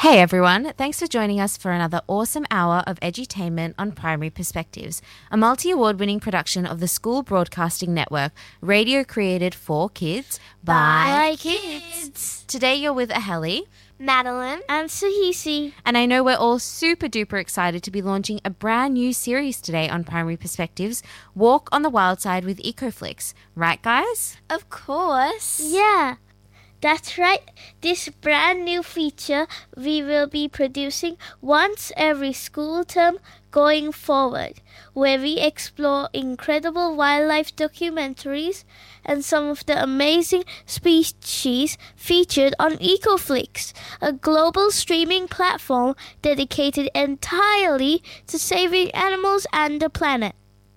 Hey everyone, thanks for joining us for another awesome hour of edutainment on Primary Perspectives, a multi-award winning production of the School Broadcasting Network, radio created for kids by kids. Today you're with Aheli, Madeline, and Sahisi. And I know we're all super duper excited to be launching a brand new series today on Primary Perspectives, Walk on the Wild Side with EcoFlix. Right, guys? Of course. Yeah. That's right. This brand new feature we will be producing once every school term going forward, where we explore incredible wildlife documentaries and some of the amazing species featured on EcoFlix, a global streaming platform dedicated entirely to saving animals and the planet.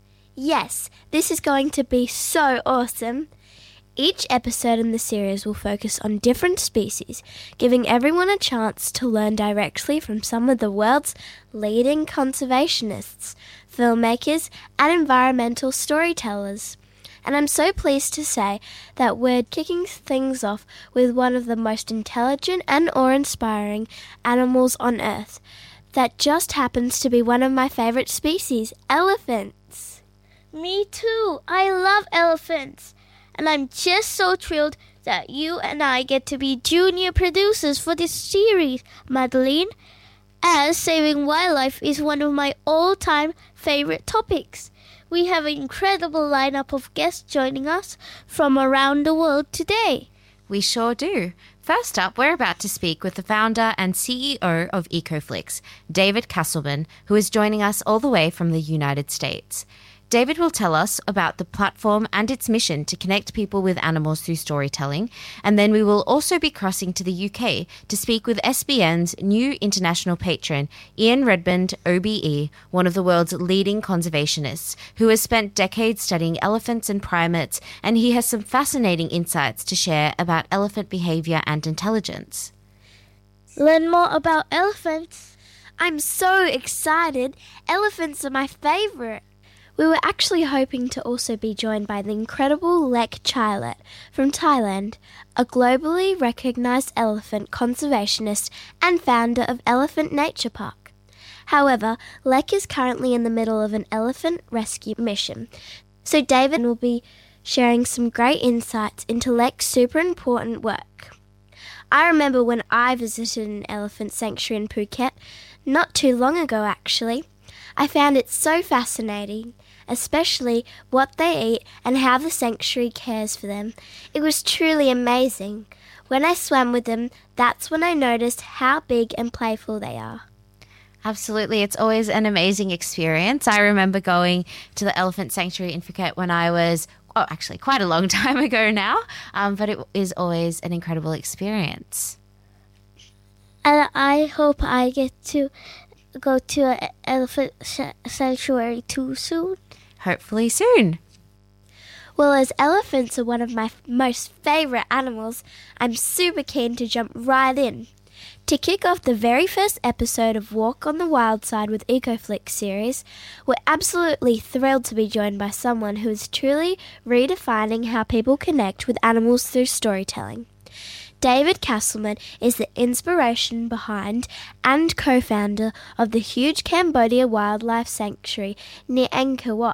Yes, this is going to be so awesome. Each episode in the series will focus on different species, giving everyone a chance to learn directly from some of the world's leading conservationists, filmmakers, and environmental storytellers. And I'm so pleased to say that we're kicking things off with one of the most intelligent and awe-inspiring animals on Earth that just happens to be one of my favourite species, elephants. Me too! I love elephants! And I'm just so thrilled that you and I get to be junior producers for this series, Madeline, as saving wildlife is one of my all-time favorite topics. We have an incredible lineup of guests joining us from around the world today. We sure do. First up, we're about to speak with the founder and CEO of EcoFlix, David Castleman, who is joining us all the way from the United States. David will tell us about the platform and its mission to connect people with animals through storytelling, and then we will also be crossing to the UK to speak with SBN's new international patron, Ian Redmond, OBE, one of the world's leading conservationists, who has spent decades studying elephants and primates, and he has some fascinating insights to share about elephant behaviour and intelligence. Learn more about elephants. I'm so excited. Elephants are my favourite. We were actually hoping to also be joined by the incredible Lek Chailat from Thailand, a globally recognised elephant conservationist and founder of Elephant Nature Park. However, Lek is currently in the middle of an elephant rescue mission, so David will be sharing some great insights into Lek's super important work. I remember when I visited an elephant sanctuary in Phuket, not too long ago actually. I found it so fascinating, especially what they eat and how the sanctuary cares for them. It was truly amazing. When I swam with them, that's when I noticed how big and playful they are. Absolutely. It's always an amazing experience. I remember going to the elephant sanctuary in Phuket when I was, actually quite a long time ago now, but it is always an incredible experience. And I hope I get to go to an elephant sanctuary too soon. Hopefully soon. Well, as elephants are one of my most favourite animals, I'm super keen to jump right in. To kick off the very first episode of Walk on the Wild Side with EcoFlix series, we're absolutely thrilled to be joined by someone who is truly redefining how people connect with animals through storytelling. David Castleman is the inspiration behind and co-founder of the huge Cambodia Wildlife Sanctuary near Angkor Wat,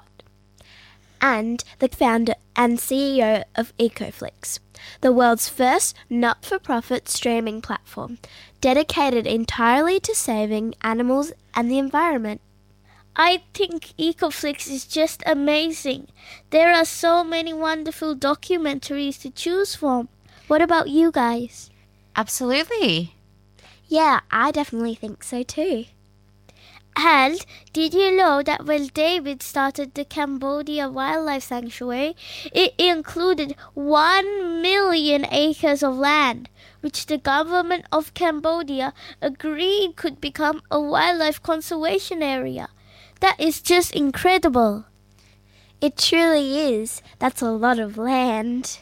and the founder and CEO of EcoFlix, the world's first not-for-profit streaming platform dedicated entirely to saving animals and the environment. I think EcoFlix is just amazing. There are so many wonderful documentaries to choose from. What about you guys? Absolutely. Yeah, I definitely think so too. And did you know that when David started the Cambodia Wildlife Sanctuary, it included 1 million acres of land, which the government of Cambodia agreed could become a wildlife conservation area? That is just incredible. It truly is. That's a lot of land.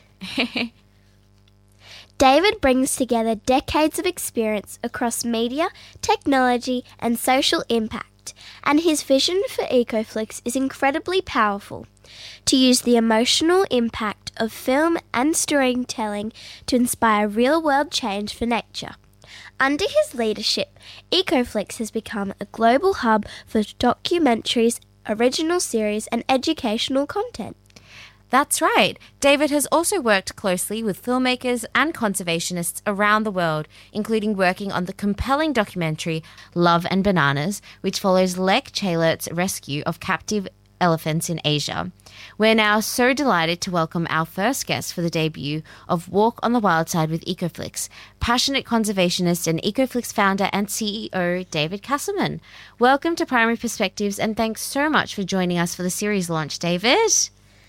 David brings together decades of experience across media, technology, and social impact, and his vision for EcoFlix is incredibly powerful. To use the emotional impact of film and storytelling to inspire real-world change for nature. Under his leadership, EcoFlix has become a global hub for documentaries, original series, and educational content. That's right. David has also worked closely with filmmakers and conservationists around the world, including working on the compelling documentary Love and Bananas, which follows Lek Chailert's rescue of captive elephants in Asia. We're now so delighted to welcome our first guest for the debut of Walk on the Wild Side with EcoFlix, passionate conservationist and EcoFlix founder and CEO, David Castleman. Welcome to Primary Perspectives, and thanks so much for joining us for the series launch, David.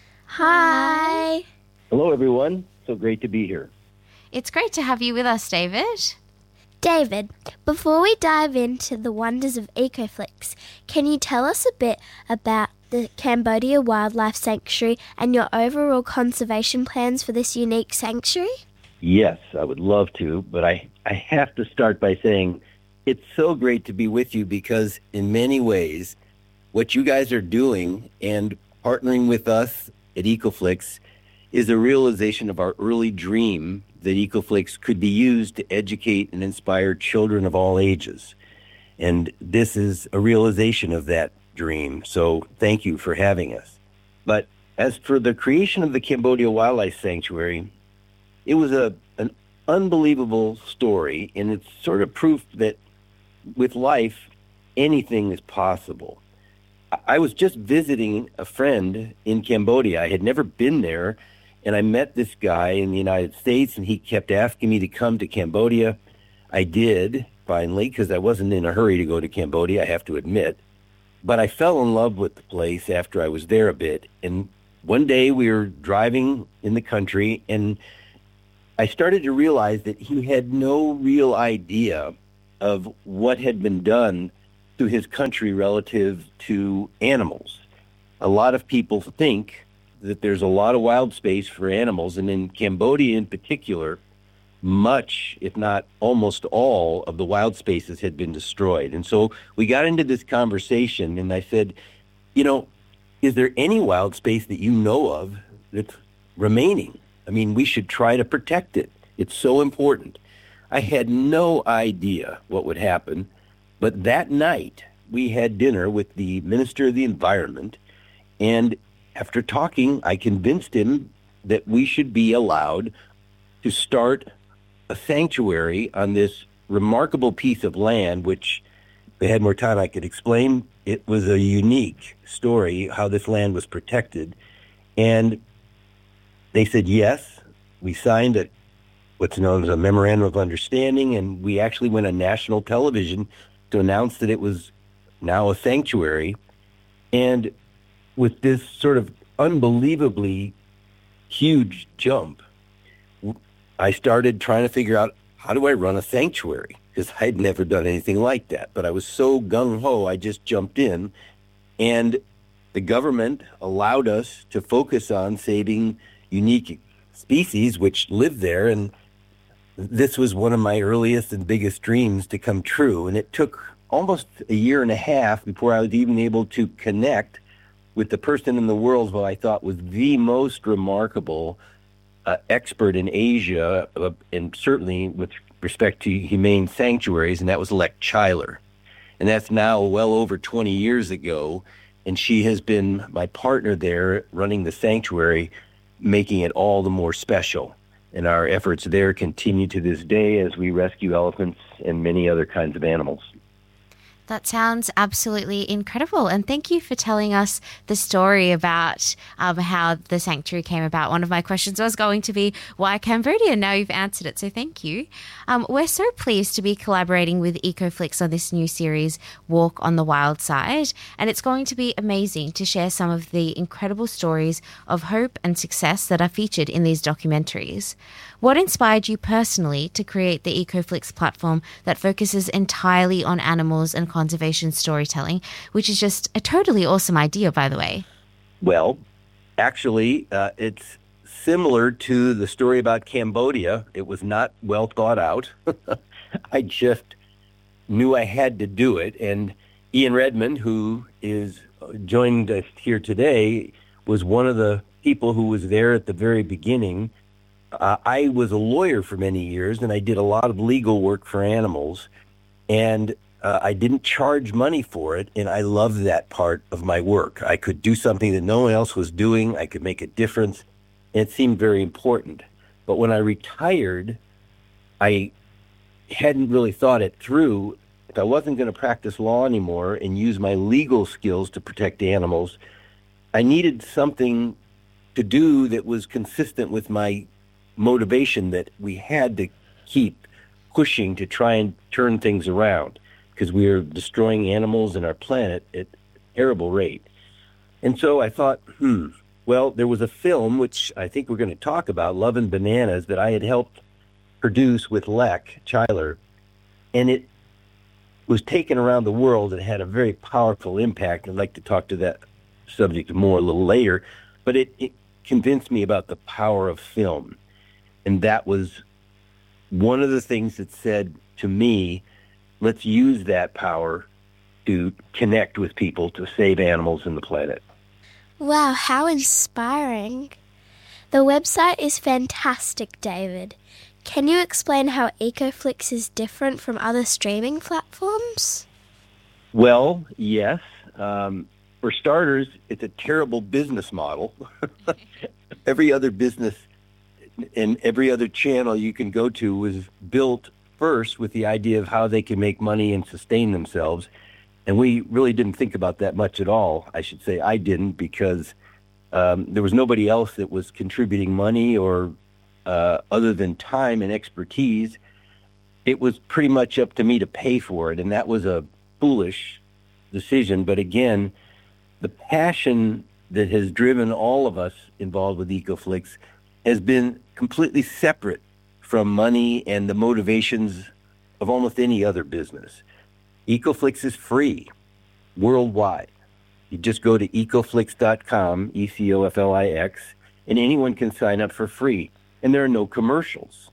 Hi. Hello, everyone. So great to be here. It's great to have you with us, David. David, before we dive into the wonders of EcoFlix, can you tell us a bit about the Cambodia Wildlife Sanctuary and your overall conservation plans for this unique sanctuary? Yes, I would love to, but I have to start by saying it's so great to be with you because in many ways, what you guys are doing and partnering with us at EcoFlix is a realization of our early dream that EcoFlix could be used to educate and inspire children of all ages. And this is a realization of that dream. So thank you for having us. But as for the creation of the Cambodia Wildlife Sanctuary, it was an unbelievable story, and it's sort of proof that with life, anything is possible. I was just visiting a friend in Cambodia. I had never been there, and I met this guy in the United States, and he kept asking me to come to Cambodia. I did, finally, because I wasn't in a hurry to go to Cambodia, I have to admit. But I fell in love with the place after I was there a bit. And one day we were driving in the country, and I started to realize that he had no real idea of what had been done to his country relative to animals. A lot of people think that there's a lot of wild space for animals, and in Cambodia in particular, much, if not almost all, of the wild spaces had been destroyed. And so we got into this conversation, and I said, is there any wild space that you know of that's remaining? I mean, we should try to protect it. It's so important. I had no idea what would happen, but that night we had dinner with the Minister of the Environment, and after talking, I convinced him that we should be allowed to start a sanctuary on this remarkable piece of land, which, if I had more time, I could explain. It was a unique story, how this land was protected. And they said yes. We signed what's known as a memorandum of understanding, and we actually went on national television to announce that it was now a sanctuary. And with this sort of unbelievably huge jump, I started trying to figure out, how do I run a sanctuary? Because I'd never done anything like that. But I was so gung-ho, I just jumped in. And the government allowed us to focus on saving unique species which live there. And this was one of my earliest and biggest dreams to come true. And it took almost a year and a half before I was even able to connect with the person in the world who I thought was the most remarkable expert in Asia, and certainly with respect to humane sanctuaries, and that was Lek Chailer. And that's now well over 20 years ago, and she has been my partner there running the sanctuary, making it all the more special. And our efforts there continue to this day as we rescue elephants and many other kinds of animals. That sounds absolutely incredible. And thank you for telling us the story about how the sanctuary came about. One of my questions was going to be, why Cambodia? Now you've answered it, so thank you. We're so pleased to be collaborating with EcoFlix on this new series, Walk on the Wild Side. And it's going to be amazing to share some of the incredible stories of hope and success that are featured in these documentaries. What inspired you personally to create the EcoFlix platform that focuses entirely on animals and conservation storytelling, which is just a totally awesome idea, by the way? Well, actually, it's similar to the story about Cambodia. It was not well thought out. I just knew I had to do it. And Ian Redmond, who is joined us here today, was one of the people who was there at the very beginning, I was a lawyer for many years, and I did a lot of legal work for animals, and I didn't charge money for it, and I loved that part of my work. I could do something that no one else was doing. I could make a difference, and it seemed very important. But when I retired, I hadn't really thought it through. If I wasn't going to practice law anymore and use my legal skills to protect animals, I needed something to do that was consistent with my motivation that we had to keep pushing to try and turn things around, because we are destroying animals and our planet at a terrible rate. And so I thought, well, there was a film, which I think we're going to talk about, Love and Bananas, that I had helped produce with Lek Chyler, and it was taken around the world and had a very powerful impact. I'd like to talk to that subject more a little later, but it convinced me about the power of film. And that was one of the things that said to me, let's use that power to connect with people to save animals and the planet. Wow, how inspiring. The website is fantastic, David. Can you explain how EcoFlix is different from other streaming platforms? Well, yes. For starters, it's a terrible business model. Every other business and every other channel you can go to was built first with the idea of how they can make money and sustain themselves. And we really didn't think about that much at all. I should say I didn't, because there was nobody else that was contributing money or other than time and expertise. It was pretty much up to me to pay for it, and that was a foolish decision. But again, the passion that has driven all of us involved with EcoFlix has been completely separate from money and the motivations of almost any other business. EcoFlix is free worldwide. You just go to ecoflix.com, ECOFLIX, and anyone can sign up for free. And there are no commercials.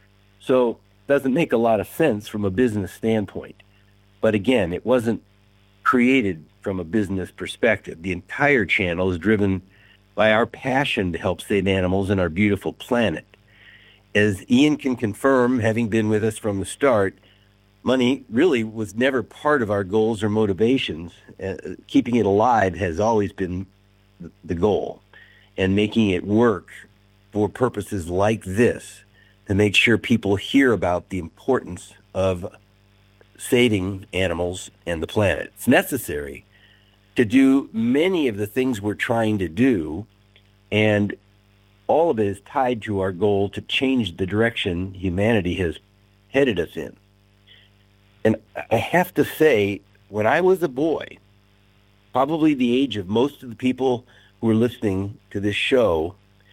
So it doesn't make a lot of sense from a business standpoint. But again, it wasn't created from a business perspective. The entire channel is driven by our passion to help save animals and our beautiful planet. As Ian can confirm, having been with us from the start, money really was never part of our goals or motivations. Keeping it alive has always been the goal, and making it work for purposes like this to make sure people hear about the importance of saving animals and the planet. It's necessary to do many of the things we're trying to do, and all of it is tied to our goal to change the direction humanity has headed us in. And I have to say, when I was a boy, probably the age of most of the people who are listening to this show,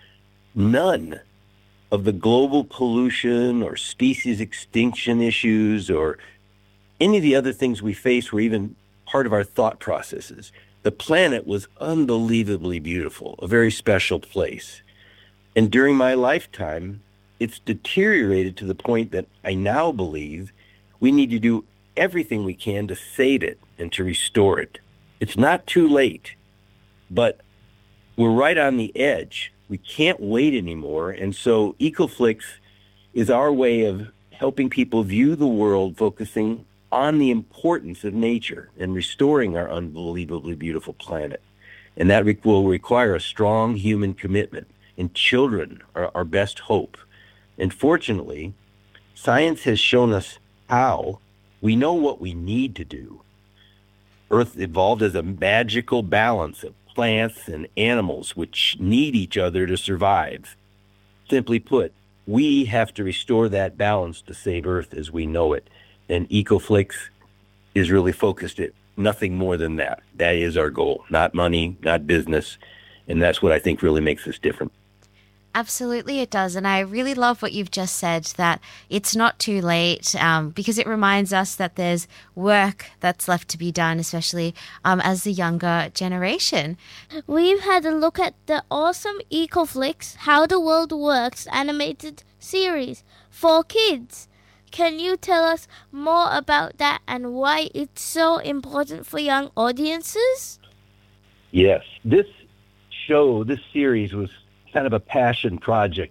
none of the global pollution or species extinction issues or any of the other things we face were even part of our thought processes. The planet was unbelievably beautiful, a very special place. And during my lifetime, it's deteriorated to the point that I now believe we need to do everything we can to save it and to restore it. It's not too late, but we're right on the edge. We can't wait anymore. And so EcoFlix is our way of helping people view the world, focusing on the importance of nature and restoring our unbelievably beautiful planet. And that will require a strong human commitment. And children are our best hope. And fortunately, science has shown us how. We know what we need to do. Earth evolved as a magical balance of plants and animals which need each other to survive. Simply put, we have to restore that balance to save Earth as we know it. And EcoFlix is really focused at nothing more than that. That is our goal, not money, not business. And that's what I think really makes us different. Absolutely, it does. And I really love what you've just said, that it's not too late, because it reminds us that there's work that's left to be done, especially as the younger generation. We've had a look at the awesome EcoFlix How the World Works animated series for kids. Can you tell us more about that and why it's so important for young audiences? Yes. This series was kind of a passion project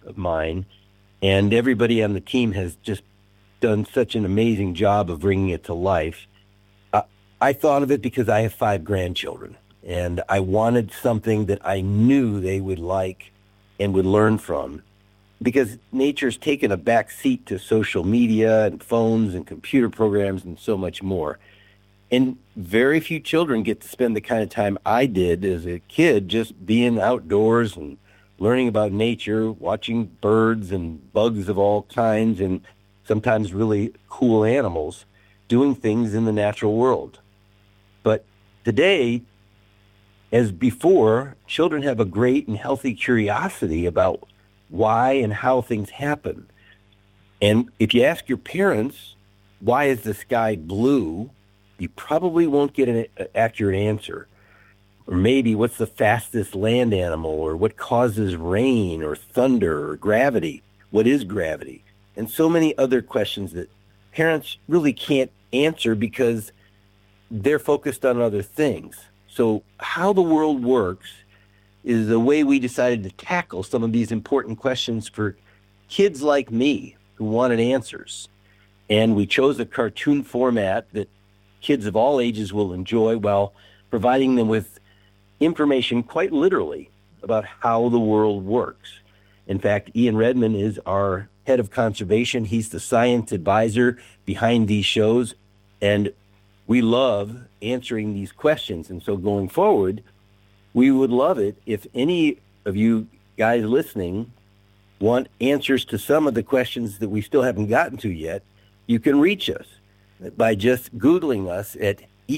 of mine, and everybody on the team has just done such an amazing job of bringing it to life. I thought of it because I have 5 grandchildren, and I wanted something that I knew they would like and would learn from, because nature's taken a back seat to social media and phones and computer programs and so much more. And very few children get to spend the kind of time I did as a kid, just being outdoors and learning about nature, watching birds and bugs of all kinds, and sometimes really cool animals doing things in the natural world. But today, as before, children have a great and healthy curiosity about why and how things happen. And if you ask your parents, why is the sky blue, you probably won't get an accurate answer. Or maybe, what's the fastest land animal, or what causes rain or thunder or gravity? What is gravity? And so many other questions that parents really can't answer because they're focused on other things. So how the world works is the way we decided to tackle some of these important questions for kids like me who wanted answers. And we chose a cartoon format that kids of all ages will enjoy, while providing them with information quite literally about how the world works. In fact, Ian Redmond is our head of conservation. He's the science advisor behind these shows, and we love answering these questions. And so going forward, we would love it if any of you guys listening want answers to some of the questions that we still haven't gotten to yet. You can reach us by just Googling us at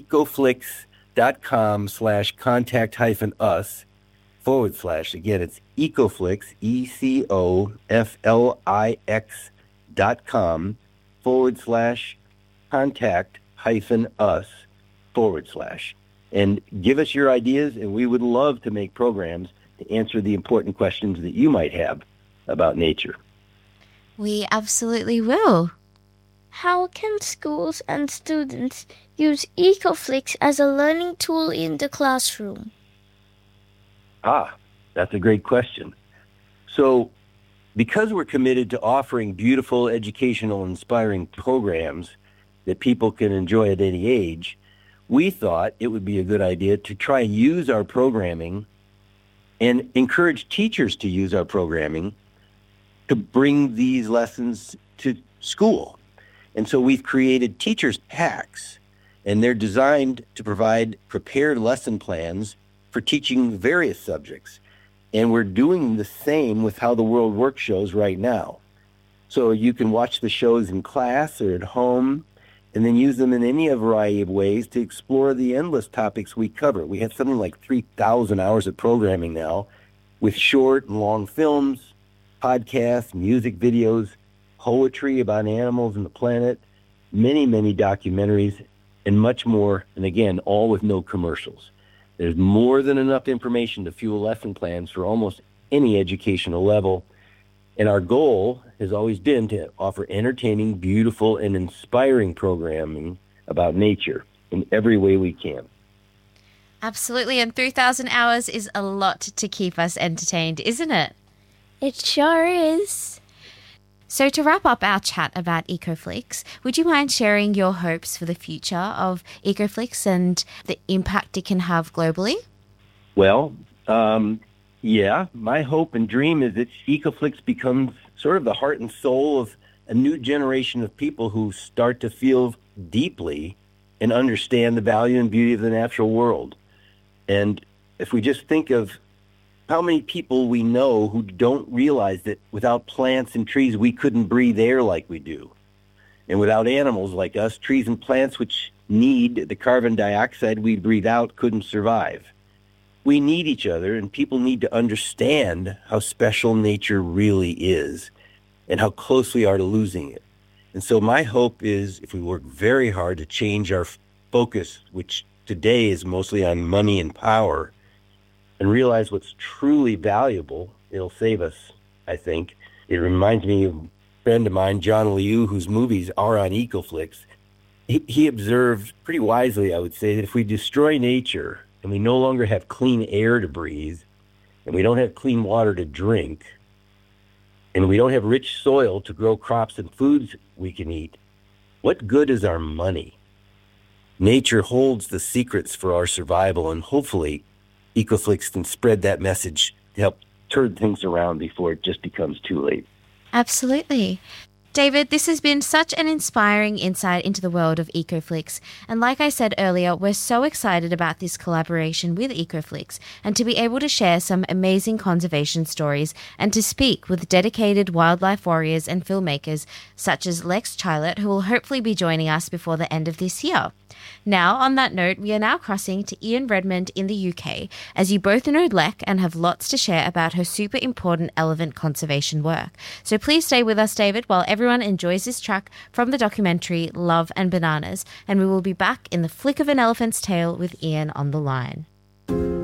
ecoflix.com/contact-us/ Again, it's Ecoflix, ECOFLIX.com/contact-us/ and give us your ideas, and we would love to make programs to answer the important questions that you might have about nature. We absolutely will. How can schools and students use EcoFlix as a learning tool in the classroom? That's a great question. So, because we're committed to offering beautiful, educational, inspiring programs that people can enjoy at any age, we thought it would be a good idea to try and use our programming and encourage teachers to use our programming to bring these lessons to school. And so we've created teachers' packs, and they're designed to provide prepared lesson plans for teaching various subjects. And we're doing the same with How the World Works shows right now. So you can watch the shows in class or at home, and then use them in any variety of ways to explore the endless topics we cover. We have something like 3,000 hours of programming now, with short and long films, podcasts, music videos, poetry about animals and the planet, many, many documentaries, and much more, and again, all with no commercials. There's more than enough information to fuel lesson plans for almost any educational level, and our goal has always been to offer entertaining, beautiful, and inspiring programming about nature in every way we can. Absolutely, and 3,000 hours is a lot to keep us entertained, isn't it? It sure is. So to wrap up our chat about EcoFlix, would you mind sharing your hopes for the future of EcoFlix and the impact it can have globally? Well, yeah, my hope and dream is that EcoFlix becomes sort of the heart and soul of a new generation of people who start to feel deeply and understand the value and beauty of the natural world. And if we just think of how many people we know who don't realize that without plants and trees, we couldn't breathe air like we do. And without animals like us, trees and plants which need the carbon dioxide we breathe out couldn't survive. We need each other, and people need to understand how special nature really is and how close we are to losing it. And so my hope is, if we work very hard to change our focus, which today is mostly on money and power, and realize what's truly valuable, it'll save us, I think. It reminds me of a friend of mine, John Liu, whose movies are on EcoFlix. He observed pretty wisely, I would say, that if we destroy nature and we no longer have clean air to breathe and we don't have clean water to drink, and we don't have rich soil to grow crops and foods we can eat, what good is our money? Nature holds the secrets for our survival, and hopefully EcoFlix can spread that message to help turn things around before it just becomes too late. Absolutely. David, this has been such an inspiring insight into the world of EcoFlix. And like I said earlier, we're so excited about this collaboration with EcoFlix and to be able to share some amazing conservation stories and to speak with dedicated wildlife warriors and filmmakers such as Lex Chilett, who will hopefully be joining us before the end of this year. Now, on that note, we are now crossing to Ian Redmond in the UK, as you both know Lek and have lots to share about her super important elephant conservation work. So please stay with us, David, while everyone enjoys this track from the documentary Love and Bananas, and we will be back in the flick of an elephant's tail with Ian on the line.